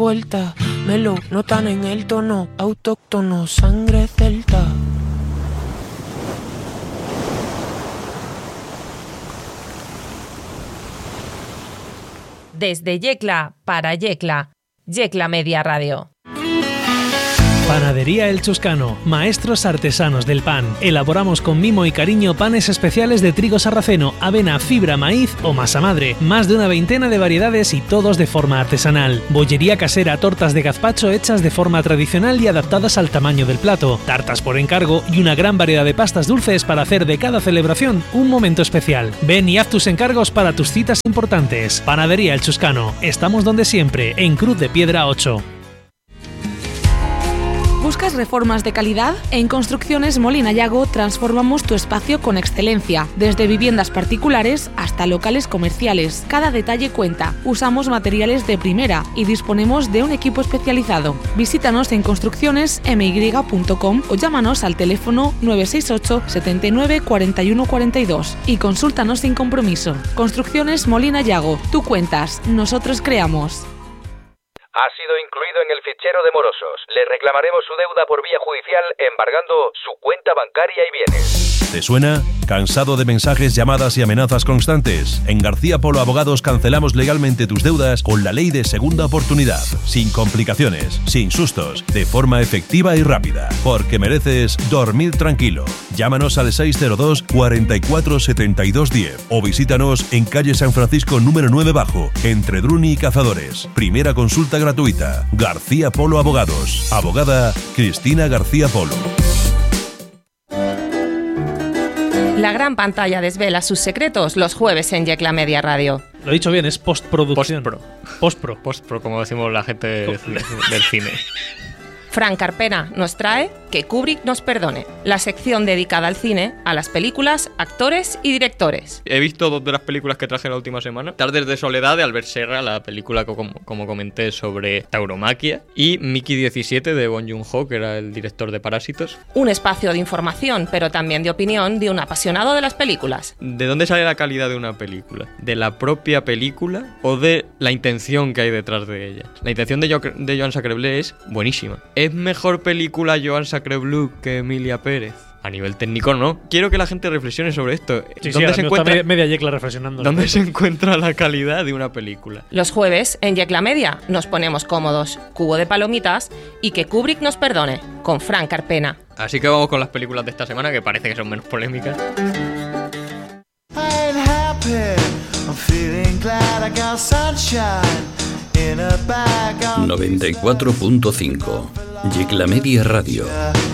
vuelta, me lo notan en el tono autóctono, sangre celta. Desde Yecla para Yecla, Yecla Media Radio. Panadería El Chuscano, maestros artesanos del pan. Elaboramos con mimo y cariño panes especiales de trigo sarraceno, avena, fibra, maíz o masa madre. Más de una veintena de variedades y todos de forma artesanal. Bollería casera, tortas de gazpacho hechas de forma tradicional y adaptadas al tamaño del plato. Tartas por encargo y una gran variedad de pastas dulces para hacer de cada celebración un momento especial. Ven y haz tus encargos para tus citas importantes. Panadería El Chuscano. Estamos donde siempre, en Cruz de Piedra 8. ¿Buscas reformas de calidad? En Construcciones Molina Yago transformamos tu espacio con excelencia, desde viviendas particulares hasta locales comerciales. Cada detalle cuenta. Usamos materiales de primera y disponemos de un equipo especializado. Visítanos en construccionesmy.com o llámanos al teléfono 968 79 41 42 y consúltanos sin compromiso. Construcciones Molina Yago. Tú cuentas, nosotros creamos. Ha sido incluido en el fichero de morosos. Le reclamaremos su deuda por vía judicial embargando su cuenta bancaria y bienes. ¿Te suena? ¿Cansado de mensajes, llamadas y amenazas constantes? En García Polo Abogados cancelamos legalmente tus deudas con la ley de segunda oportunidad. Sin complicaciones, sin sustos, de forma efectiva y rápida. Porque mereces dormir tranquilo. Llámanos al 602 44 72 10 o visítanos en calle San Francisco número 9 bajo, entre Druni y Cazadores. Primera consulta gratuita. García Polo Abogados. Abogada Cristina García Polo. La gran pantalla desvela sus secretos los jueves en Yecla Media Radio. Lo he dicho bien, es postproducción. Postpro, como decimos la gente del cine. Fran Carpena nos trae Que Kubrick nos perdone, la sección dedicada al cine, a las películas, actores y directores. He visto dos de las películas que traje la última semana. Tardes de soledad de Albert Serra, la película como comenté sobre tauromaquia, y Mickey 17 de Bong Joon-ho, que era el director de Parásitos. Un espacio de información, pero también de opinión de un apasionado de las películas. ¿De dónde sale la calidad de una película? ¿De la propia película o de la intención que hay detrás de ella? La intención de Joan Sacrebleu es buenísima. ¿Es mejor película Joan Sacrebleu que Emilia Pérez? A nivel técnico no. Quiero que la gente reflexione sobre esto. ¿Dónde se encuentra media Yecla reflexionando? ¿Dónde se encuentra la calidad de una película? Los jueves en Yecla Media nos ponemos cómodos, cubo de palomitas y Que Kubrick nos perdone, con Fran Carpena. Así que vamos con las películas de esta semana, que parece que son menos polémicas. 94.5 Yecla Media Radio.